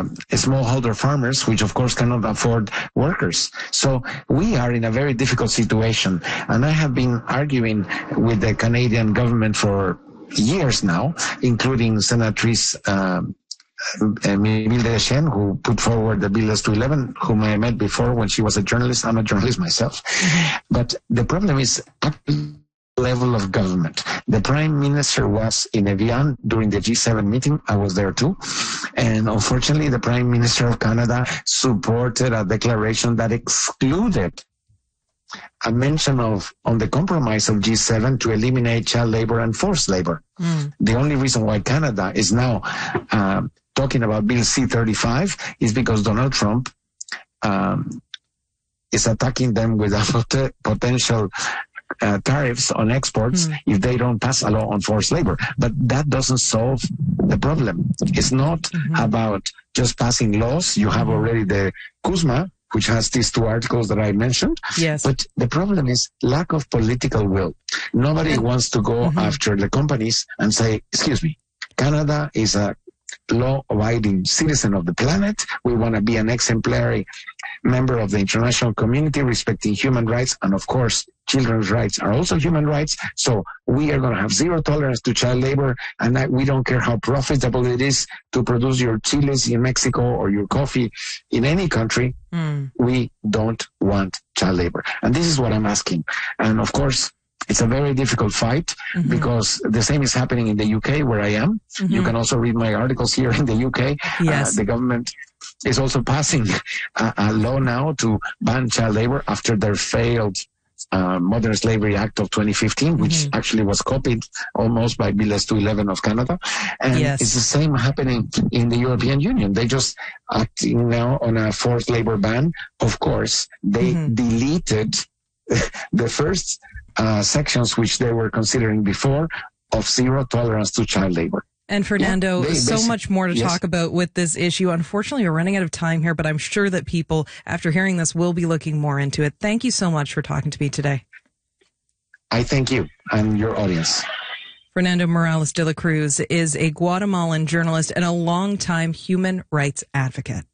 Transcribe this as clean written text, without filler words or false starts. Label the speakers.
Speaker 1: smallholder farmers, which of course cannot afford workers. So we are in a very difficult situation. And I have been arguing with the Canadian government for years now, including Senatrice Mimi Deschênes, who put forward the Bill S211, whom I met before when she was a journalist. I'm a journalist myself. But the problem is at the level of government. The Prime Minister was in Evian during the G7 meeting. I was there too. And unfortunately, the Prime Minister of Canada supported a declaration that excluded a mention on the compromise of G7 to eliminate child labor and forced labor. The only reason why Canada is now talking about Bill C-35 is because Donald Trump is attacking them with a potential tariffs on exports if they don't pass a law on forced labor. But that doesn't solve the problem. It's not about just passing laws. You have already the CUSMA, which has these two articles that I mentioned.
Speaker 2: Yes.
Speaker 1: But the problem is lack of political will. Nobody wants to go after the companies and say, excuse me, Canada is a law-abiding citizen of the planet. We want to be an exemplary member of the international community respecting human rights. And of course, children's rights are also human rights. So we are going to have zero tolerance to child labor. And we don't care how profitable it is to produce your chiles in Mexico or your coffee in any country. We don't want child labor. And this is what I'm asking. And of course, it's a very difficult fight because the same is happening in the UK where I am. You can also read my articles here in the UK.
Speaker 2: Yes.
Speaker 1: The government is also passing a law now to ban child labor after their failed Modern Slavery Act of 2015, which actually was copied almost by Bill S211 of Canada. And it's the same happening in the European Union. They just acting now on a forced labor ban. Of course, they deleted the first sections which they were considering before of zero tolerance to child labor.
Speaker 2: And Fernando, so much more to talk about with this issue. Unfortunately, we're running out of time here, but I'm sure that people, after hearing this, will be looking more into it. Thank you so much for talking to me today.
Speaker 1: I thank you and your audience.
Speaker 2: Fernando Morales de la Cruz is a Guatemalan journalist and a longtime human rights advocate.